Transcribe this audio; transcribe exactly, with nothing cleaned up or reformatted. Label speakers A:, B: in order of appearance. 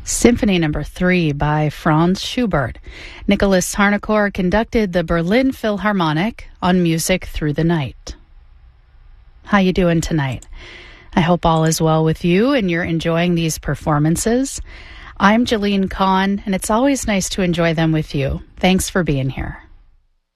A: Symphony Number Three by Franz Schubert. Nicholas Harnoncourt conducted the Berlin Philharmonic on Music Through the Night. How you doing tonight? I hope all is well with you and you're enjoying these performances. I'm Jalene Kahn, and it's always nice to enjoy them with you. Thanks for being here.